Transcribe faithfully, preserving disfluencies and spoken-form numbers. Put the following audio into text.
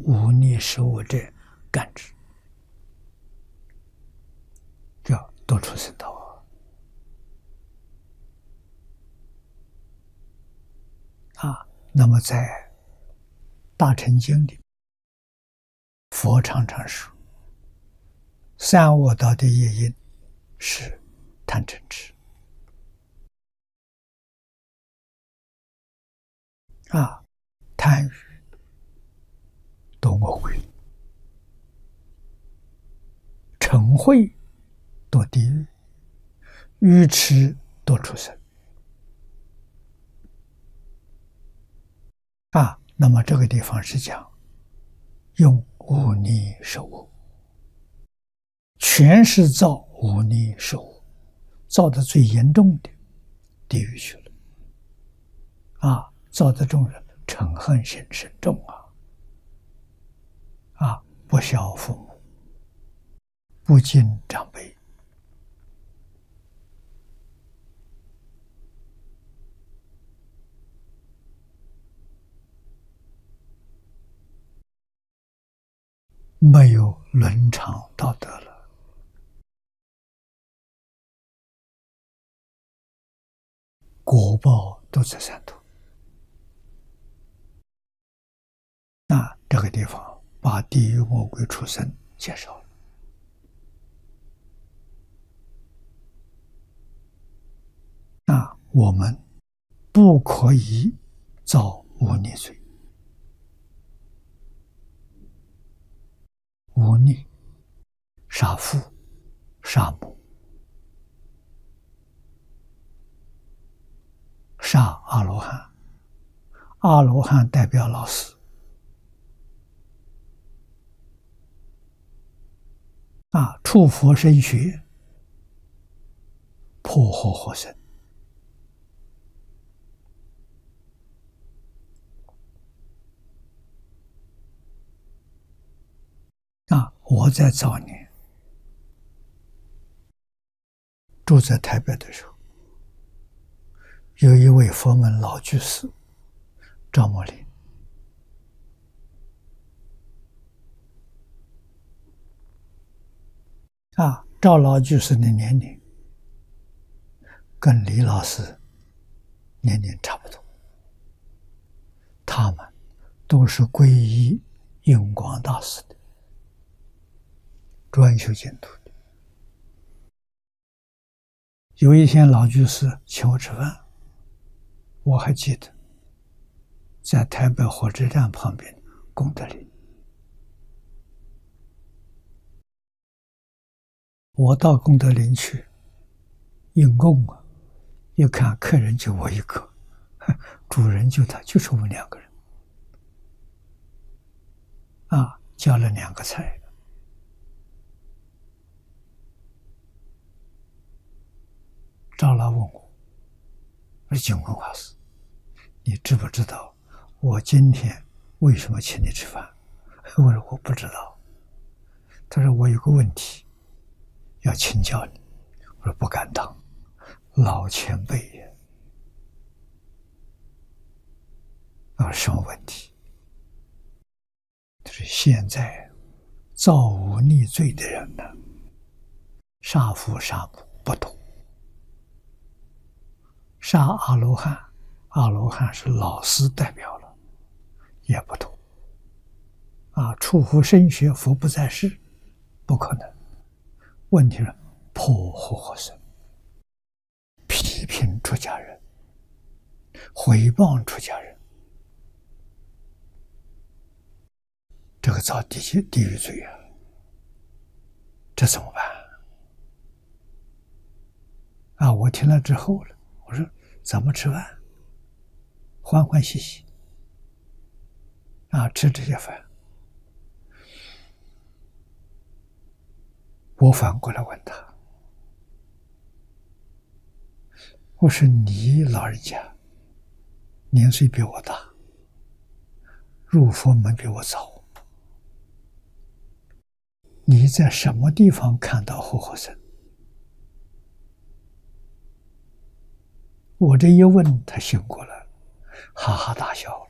忤逆食物者干之，叫多出生道。啊，那么在《大乘经》里，佛常常说，三恶道的业因是贪嗔痴。啊，贪欲堕恶鬼，嗔恚堕地狱，愚痴堕畜生。啊，那么这个地方是讲用忤逆受恶，全是造忤逆受恶，造的最严重的地狱去了。啊，造的众人嗔恨心深重啊！啊，不孝父母，不敬长辈，没有伦常道德了，果报都在三途。那这个地方把地狱魔鬼畜生介绍了。那我们不可以造忤逆罪。忤逆、杀父、杀母、杀阿罗汉，阿罗汉代表老师。啊，触佛身学，破活活生。啊，我在早年住在台北的时候，有一位佛门老居士赵默林，啊，赵老居士的年龄跟李老师年龄差不多，他们都是皈依印光大师的专修净土的。有一天老居士请我吃饭，我还记得在台北火车站旁边功德林，我到功德林去应供啊，一看客人就我一个，主人就他，就是我们两个人。啊，叫了两个菜。赵老问我，我说：“净空法师，你知不知道我今天为什么请你吃饭？”我说：“我不知道。”他说：“我有个问题要请教你。”我说：“不敢当，老前辈也。”啊，什么问题？就是现在造忤逆罪的人呢，杀父杀母不多，杀阿罗汉，阿罗汉是老师代表了，也不多。啊，触佛身学，佛不在世，不可能。问题是破活活生，批评出家人，毁谤出家人，这个造地狱地狱罪啊，这怎么办？啊，我听了之后了，我说怎么吃饭？欢欢喜喜啊，吃这些饭。我反过来问他，我说你老人家年岁比我大，入佛门比我早，你在什么地方看到活活生？我这一问，他醒过来了，哈哈大笑了。